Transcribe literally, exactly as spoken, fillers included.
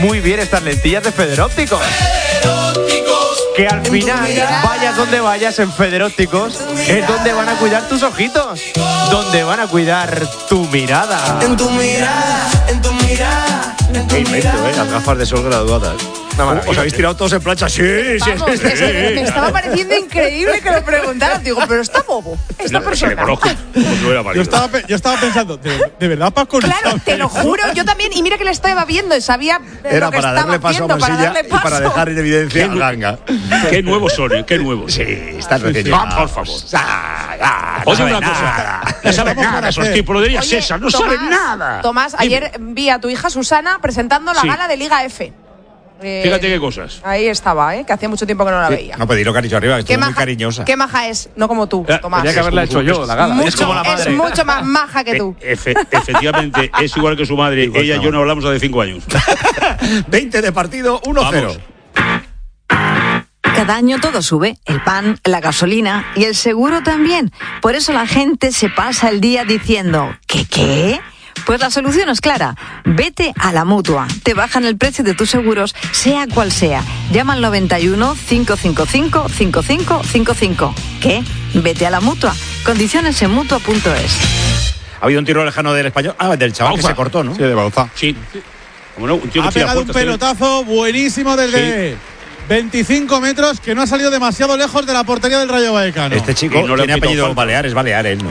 muy bien estas lentillas de Federópticos. Que al final, vayas donde vayas en Federópticos, es donde van a cuidar tus ojitos, donde van a cuidar tu mirada. En tu mirada, en tu mirada. Qué invento, ¿eh? Las gafas de sol graduadas. Os habéis tirado todos en plancha. Sí, sí, Vamos, sí, sí, es que sí. me estaba pareciendo increíble que lo preguntaran. Digo, pero está bobo, esta persona. Yo estaba, pe- yo estaba pensando, ¿de, de verdad Paco no Claro, sabe? te lo juro, yo también. Y mira que le estaba viendo y sabía eh, Era lo que para estaba darle paso haciendo, a Mosilla para darle y para paso. dejar en evidencia a Ganga. Qué nuevos son, ¿eh? Qué nuevos. Sí, están recién sí. llegados. Ah, por favor. Ah, ah, no Oye, saben una cosa. nada. No saben Estamos nada, por esos hacer. tipos de Oye, esas, no Tomás, saben nada. Tomás, ayer vi a tu hija Susana presentando la Sí. gala de Liga F. Eh, Fíjate qué cosas. Ahí estaba, ¿eh? Que hacía mucho tiempo que no la veía. No, pedirlo cariño arriba, que Qué estoy muy maja, cariñosa. qué maja es, no como tú, Eh, Tomás. Tenía que haberla hecho yo, la gala. Mucho- es como la madre. es mucho más maja que tú. E- efe- efectivamente, es igual que su madre. Igual Ella y que yo la no hablamos hace cinco años. veinte de partido, uno cero. Cada año todo sube, el pan, la gasolina y el seguro también. Por eso la gente se pasa el día diciendo, ¿qué qué? Pues la solución es clara. Vete a la Mutua. Te bajan el precio de tus seguros, sea cual sea. Llama al noventa y uno, cinco cinco cinco, cinco cinco cinco cinco. ¿Qué? Vete a la Mutua. Condiciones en mutua punto es. Ha habido un tiro lejano del español. Ah, del chaval Bauza. que se cortó, ¿no? Sí, de Bauza. Sí. Como no, un tío que Ha tira pegado un puertas, tiene- pelotazo buenísimo desde veinticinco metros que no ha salido demasiado lejos de la portería del Rayo Vallecano. Este chico Y no le han tiene pitado apellido falta. Baleares, Baleares, ¿no?